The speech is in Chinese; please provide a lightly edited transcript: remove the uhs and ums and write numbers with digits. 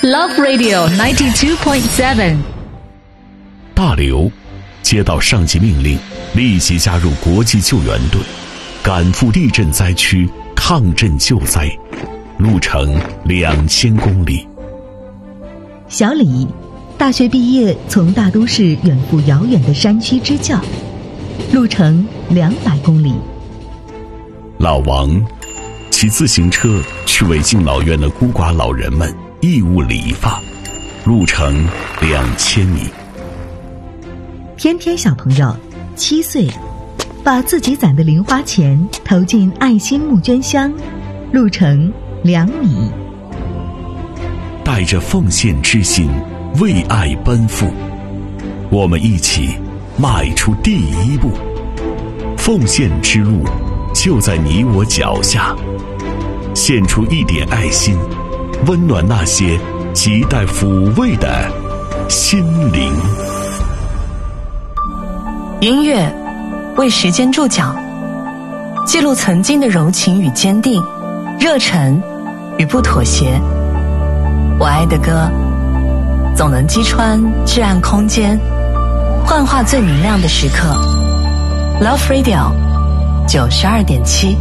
Love Radio 92.7。 大刘接到上级命令，立即加入国际救援队，赶赴地震灾区抗震救灾，路程2000公里。 小李大学毕业，从大都市远赴遥远的山区支教，路程200公里。 老王骑自行车去为敬老院的孤寡老人们义务理发，路程2000米。 天天小朋友7岁，把自己攒的零花钱投进爱心募捐箱，路程2米。 带着奉献之心，为爱奔赴，我们一起迈出第一步。奉献之路就在你我脚下，献出一点爱心，温暖那些亟待抚慰的心灵。 音乐为时间注脚，记录曾经的柔情与坚定，热忱与不妥协。我爱的歌总能击穿至暗空间，幻化最明亮的时刻。Love Radio 92.7。